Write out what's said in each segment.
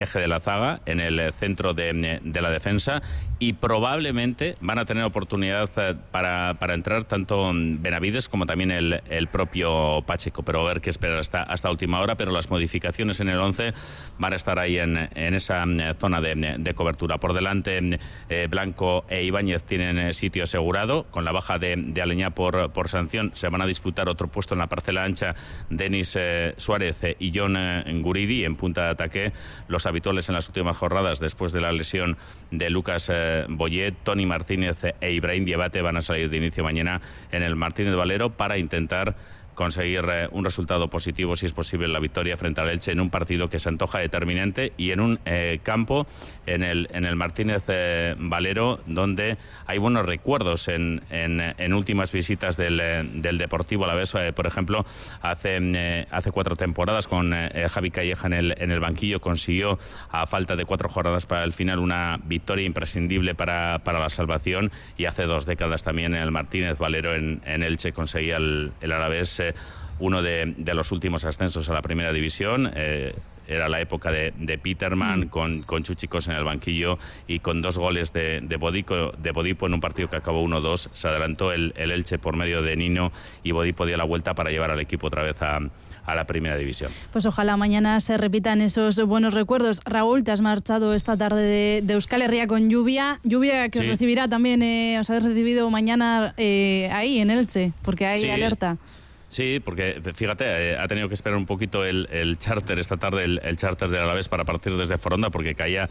eje de la zaga, en el centro de la defensa, y probablemente van a tener oportunidad para entrar tanto Benavides como también el propio Pacheco, pero a ver qué esperar hasta última hora. Pero las modificaciones en el 11 van a estar ahí en esa zona de cobertura. Por delante, Blanco e Ibáñez tienen sitio asegurado. Con la baja de Aleñá por sanción, se van a disputar otro puesto en la parcela ancha Denis Suárez y John Guridi. En punta de ataque, los habituales en las últimas jornadas después de la lesión de Lucas Boyet, Toni Martínez e Ibrahim Diabate van a salir de inicio mañana en el Martínez Valero para intentar conseguir un resultado positivo, si es posible, la victoria frente al Elche en un partido que se antoja determinante y en un campo, en el Martínez Valero, donde hay buenos recuerdos en últimas visitas del Deportivo Alavés. Por ejemplo, hace 4 temporadas con Javi Calleja en el banquillo consiguió, a falta de 4 jornadas para el final, una victoria imprescindible para la salvación, y hace 2 décadas también en el Martínez Valero en Elche conseguía el Alavés uno de los últimos ascensos a la primera división. Era la época de Peterman, con Chuchicos en el banquillo, y con 2 goles de Bodipo en un partido que acabó 1-2. Se adelantó el Elche por medio de Nino, y Bodipo dio la vuelta para llevar al equipo otra vez a la primera división. Pues ojalá mañana se repitan esos buenos recuerdos. Raúl, te has marchado esta tarde de Euskal Herria con lluvia que os recibirá también, os habéis recibido mañana ahí en Elche, porque hay alerta. Sí, porque fíjate, ha tenido que esperar un poquito el charter esta tarde, el charter del Alavés, para partir desde Foronda, porque caía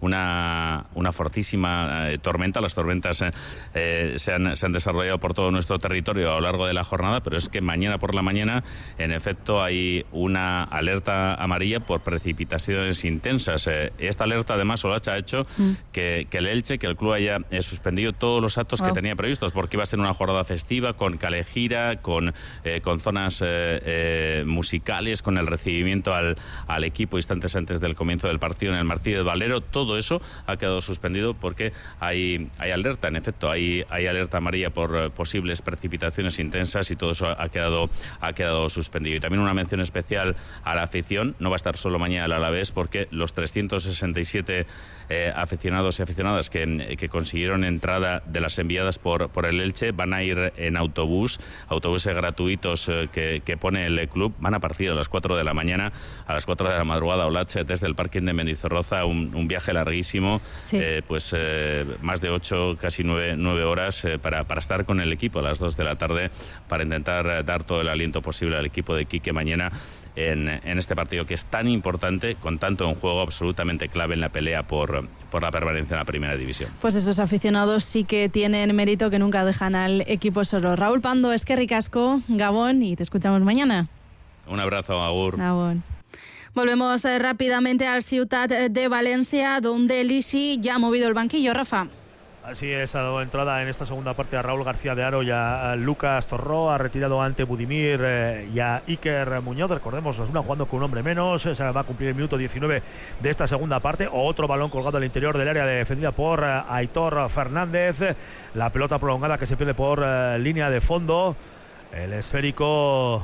una fortísima tormenta. Las tormentas se han desarrollado por todo nuestro territorio a lo largo de la jornada, pero es que mañana por la mañana, en efecto, hay una alerta amarilla por precipitaciones intensas. Esta alerta, además, Olacha, ha hecho que el Elche, que el club haya suspendido todos los actos que tenía previstos, porque iba a ser una jornada festiva, con calejira, con zonas musicales, con el recibimiento al equipo instantes antes del comienzo del partido en el Martínez Valero. Todo eso ha quedado suspendido porque hay alerta, en efecto, hay alerta amarilla por posibles precipitaciones intensas, y todo eso ha quedado suspendido. Y también una mención especial a la afición. No va a estar solo mañana el Alavés, porque los 367 aficionados y aficionadas que consiguieron entrada de las enviadas por el Elche van a ir en autobuses gratuitos que pone el club. Van a partir a las 4 de la mañana, a las 4 de la madrugada, Olache, desde el parking de Mendizorroza, un viaje larguísimo, más de 8, casi 9 horas para estar con el equipo a las 2 de la tarde, para intentar dar todo el aliento posible al equipo de Quique mañana en este partido que es tan importante, con tanto en juego, absolutamente clave en la pelea por la permanencia en la primera división. Pues esos aficionados sí que tienen mérito, que nunca dejan al equipo solo. Raúl Pando, eskerrik asko, Gabón, y te escuchamos mañana. Un abrazo, agur. Gabón. Volvemos rápidamente al Ciutat de Valencia, donde Lisi ya ha movido el banquillo, Rafa. Así es, ha dado entrada en esta segunda parte a Raúl García de Haro y a Lucas Torró. Ha retirado ante Budimir y a Iker Muñoz. Recordemos, Osasuna jugando con un hombre menos. Se va a cumplir el minuto 19 de esta segunda parte. Otro balón colgado al interior del área, defendida por Aitor Fernández. La pelota prolongada que se pierde por línea de fondo. El esférico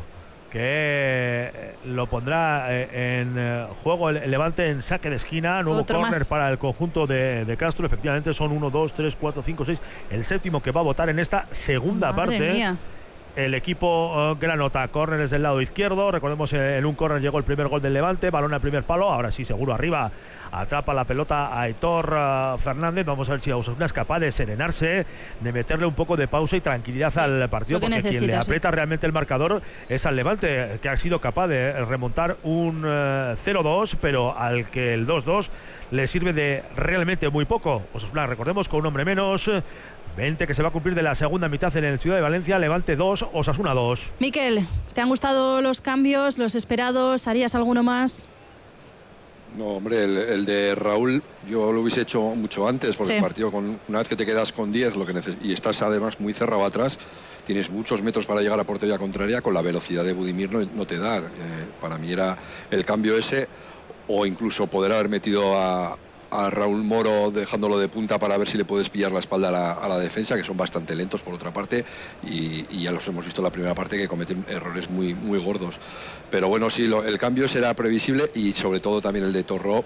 que lo pondrá en juego el Levante en saque de esquina. Nuevo córner para el conjunto de Castro. Efectivamente son 1, 2, 3, 4, 5, 6. El séptimo que va a votar en esta segunda parte. Mía. El equipo granota, córner desde el lado izquierdo. Recordemos, en un córner llegó el primer gol del Levante, balón al primer palo. Ahora sí, seguro arriba, atrapa la pelota a Aitor Fernández. Vamos a ver si Osasuna es capaz de serenarse, de meterle un poco de pausa y tranquilidad al partido, porque quien le aprieta realmente el marcador es al Levante, que ha sido capaz de remontar un 0-2, pero al que el 2-2 le sirve de realmente muy poco. Osasuna, recordemos, con un hombre menos. 20 que se va a cumplir de la segunda mitad en el Ciudad de Valencia. Levante 2, Osasuna 2. Miquel, ¿te han gustado los cambios, los esperados? ¿Harías alguno más? No, hombre, el de Raúl yo lo hubiese hecho mucho antes, porque el partido, una vez que te quedas con 10 y estás además muy cerrado atrás, tienes muchos metros para llegar a portería contraria. Con la velocidad de Budimir no te da. Para mí era el cambio ese, o incluso poder haber metido a a Raúl Moro dejándolo de punta para ver si le puedes pillar la espalda a la defensa, que son bastante lentos por otra parte, y ya los hemos visto en la primera parte que cometen errores muy, muy gordos. Pero bueno, sí, el cambio será previsible, y sobre todo también el de Torró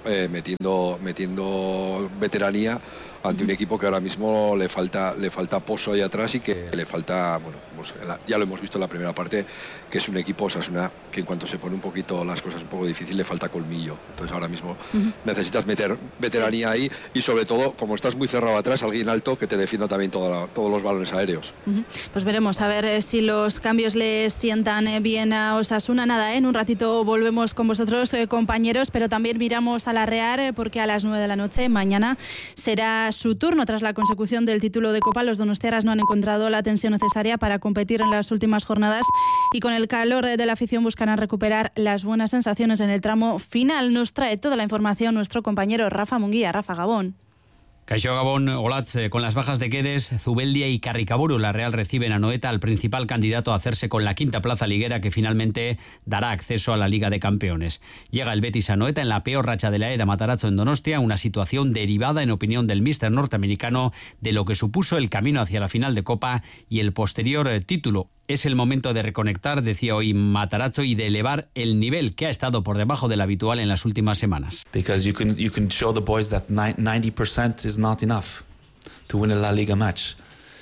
metiendo veteranía ante un equipo que ahora mismo le falta pozo ahí atrás, y que le falta, bueno, pues ya lo hemos visto en la primera parte, que es un equipo, Osasuna, que en cuanto se pone un poquito las cosas un poco difícil, le falta colmillo. Entonces ahora mismo necesitas meter veteranía ahí, y sobre todo, como estás muy cerrado atrás, alguien alto que te defienda también todos los balones aéreos. Pues veremos a ver si los cambios le sientan bien a Osasuna. Nada, en un ratito volvemos con vosotros, compañeros, pero también miramos a la Real, porque a las 9 de la noche mañana será su turno. Tras la consecución del título de Copa, los donostiarras no han encontrado la tensión necesaria para competir en las últimas jornadas, y con el calor de la afición buscarán recuperar las buenas sensaciones en el tramo final. Nos trae toda la información nuestro compañero Rafa Munguía. Rafa, Gabón. Caixo Gabón, Olatz, con las bajas de Guedes, Zubeldia y Carricaburu, la Real recibe en Anoeta al principal candidato a hacerse con la quinta plaza liguera, que finalmente dará acceso a la Liga de Campeones. Llega el Betis a Anoeta en la peor racha de la era Matarazzo en Donostia, una situación derivada, en opinión del míster norteamericano, de lo que supuso el camino hacia la final de Copa y el posterior título. Es el momento de reconectar, decía hoy Matarazzo, y de elevar el nivel, que ha estado por debajo del habitual en las últimas semanas. Because you can show the boys that 90% is not enough to win a La Liga match.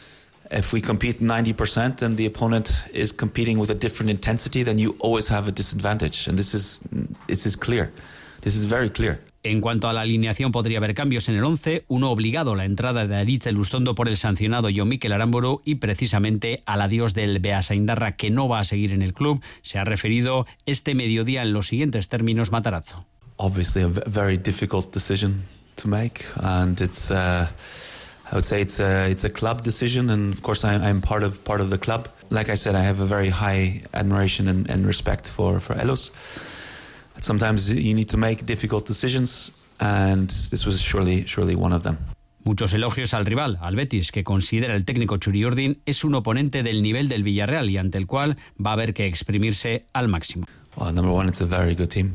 If we compete 90% and the opponent is competing with a different intensity, then you always have a disadvantage. And this is clear. This is very clear. En cuanto a la alineación, podría haber cambios en el 11, uno obligado, la entrada de Aritz Elustondo por el sancionado Jon Mikel Aramburu, y precisamente al adiós del Beasaindarra, que no va a seguir en el club. Se ha referido este mediodía en los siguientes términos Matarazzo. Obviously a very difficult decision to make, and it's I would say it's a club decision, and of course I'm part of the club. Like I said, I have a very high admiration and respect for Elos. Sometimes you need to make difficult decisions, and this was surely one of them. Muchos elogios al rival, al Betis, que considera el técnico Txuri Urdin es un oponente del nivel del Villarreal, y ante el cual va a haber que exprimirse al máximo. Well, number one, it's a very good team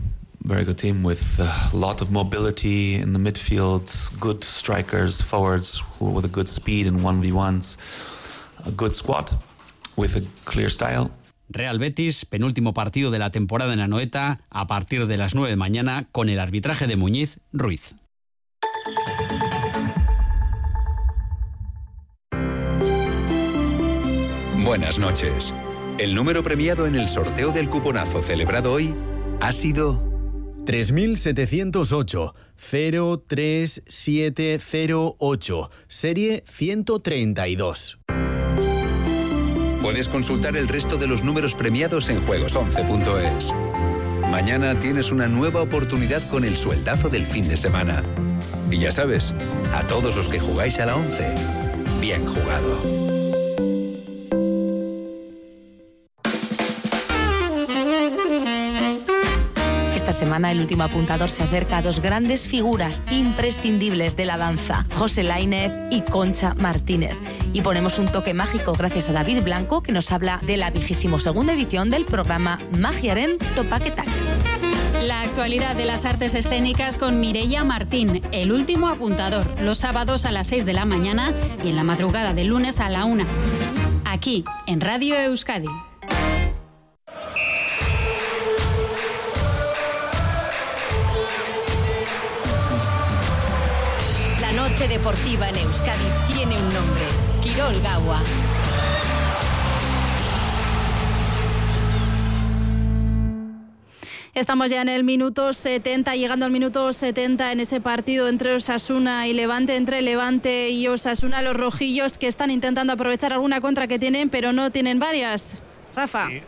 with a lot of mobility in the midfield, good strikers, forwards with a good speed and 1v1s, a good squad with a clear style. Real Betis, penúltimo partido de la temporada en Anoeta, a partir de las 9 de mañana, con el arbitraje de Muñiz Ruiz. Buenas noches. El número premiado en el sorteo del cuponazo celebrado hoy ha sido 3708 03708, serie 132. Puedes consultar el resto de los números premiados en juegos11.es. Mañana tienes una nueva oportunidad con el sueldazo del fin de semana. Y ya sabes, a todos los que jugáis a la 11, bien jugado. Esta semana el último apuntador se acerca a dos grandes figuras imprescindibles de la danza, José Lainez y Concha Martínez. Y ponemos un toque mágico gracias a David Blanco, que nos habla de la 22ª edición del programa Magiaren Topaketak. La actualidad de las artes escénicas con Mireia Martín, el último apuntador, los sábados a las 6 de la mañana y en la madrugada del lunes a la 1. Aquí, en Radio Euskadi. La noche deportiva en Euskadi tiene un nombre: Kirol Gaua. Estamos ya en el minuto 70, llegando al minuto 70 en ese partido entre Osasuna y Levante, entre Levante y Osasuna, los rojillos que están intentando aprovechar alguna contra que tienen, pero no tienen varias. Rafa. Sí,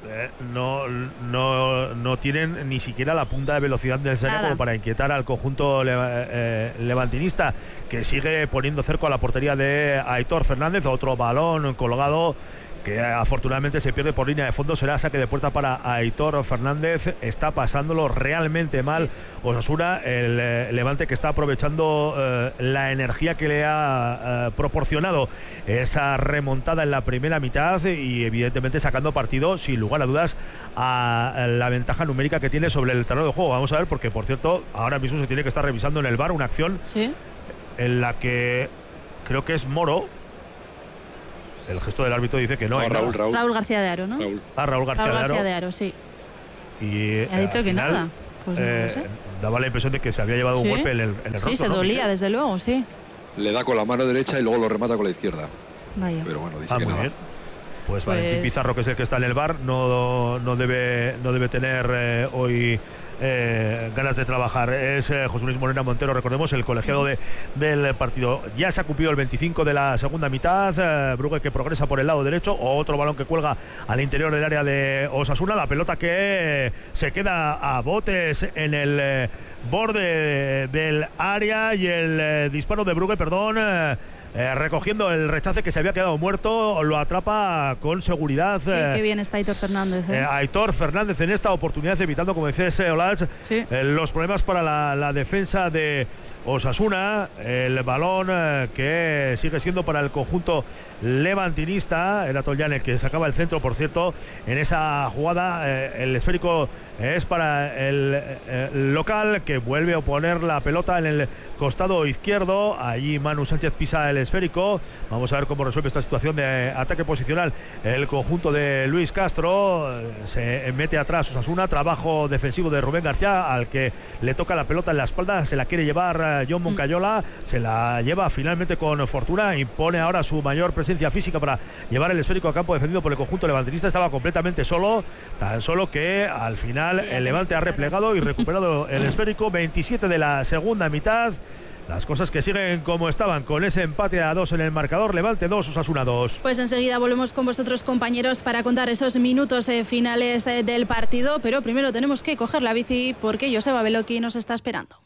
no tienen ni siquiera la punta de velocidad necesaria como para inquietar al conjunto levantinista, que sigue poniendo cerco a la portería de Aitor Fernández. Otro balón colgado que afortunadamente se pierde por línea de fondo. Será saque de puerta para Aitor Fernández. Está pasándolo realmente mal Osasuna, el Levante, que está aprovechando la energía que le ha proporcionado esa remontada en la primera mitad y evidentemente sacando partido sin lugar a dudas a la ventaja numérica que tiene sobre el terreno de juego. Vamos a ver, porque por cierto ahora mismo se tiene que estar revisando en el VAR una acción en la que creo que es Moro. El gesto del árbitro dice que no. Raúl García de Haro, ¿no? Raúl García de Haro, sí. Y ha dicho que final, nada. Pues no sé. Daba la impresión de que se había llevado un golpe en el rostro. Sí, se dolía, desde luego, sí. Le da con la mano derecha y luego lo remata con la izquierda. Vaya. Pero bueno, dice que nada. Bien. Pues Valentín Pizarro, que es el que está en el VAR, no debe tener hoy ganas de trabajar. Es José Luis Morena Montero, recordemos, el colegiado del partido. Ya se ha cumplido el 25 de la segunda mitad. Brugge, que progresa por el lado derecho, otro balón que cuelga al interior del área de Osasuna, la pelota que se queda a botes en el borde del área y el disparo de Brugge, recogiendo el rechace que se había quedado muerto, lo atrapa con seguridad. Sí, qué bien está Aitor Fernández. Aitor Fernández en esta oportunidad, evitando, como decías, Olach, los problemas para la defensa de Osasuna. El balón que sigue siendo para el conjunto levantinista. Era Tollane que sacaba el centro, por cierto, en esa jugada. El esférico es para el local, que vuelve a poner la pelota en el costado izquierdo. Allí Manu Sánchez pisa el esférico. Vamos a ver cómo resuelve esta situación de ataque posicional el conjunto de Luis Castro. Se mete atrás Osasuna, trabajo defensivo de Rubén García, al que le toca la pelota en la espalda, se la quiere llevar John Moncayola, se la lleva finalmente con fortuna, impone ahora su mayor presencia física para llevar el esférico a campo, defendido por el conjunto levantinista. Estaba completamente solo, tan solo que al final el Levante ha replegado y recuperado el esférico. 27 de la segunda mitad. Las cosas que siguen como estaban, con ese empate a 2 en el marcador. Levante 2, Osasuna 2. Pues enseguida volvemos con vosotros, compañeros, para contar esos minutos finales del partido. Pero primero tenemos que coger la bici porque Joseba Beloki nos está esperando.